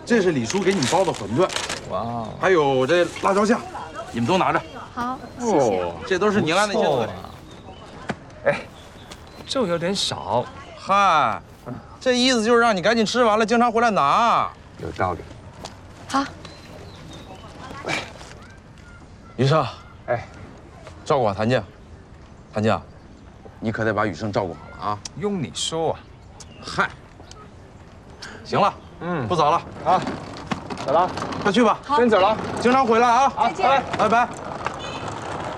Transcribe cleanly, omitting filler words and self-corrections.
这是李叔给你包的馄饨， 哇， 还有这辣椒酱，你们都拿着。 好，谢谢。 这都是宁安的一些特产。 哎，肉有点少。 嗨，这意思就是让你赶紧吃完了，经常回来拿。 有道理。 好。 余生， 哎， 照顾好谭静。谭静，你可得把雨生照顾好了啊。 用你说啊。 嗨，行了，不早了啊，走了， 快去吧。 好， 先走了， 经常回来啊。 再见， 拜拜。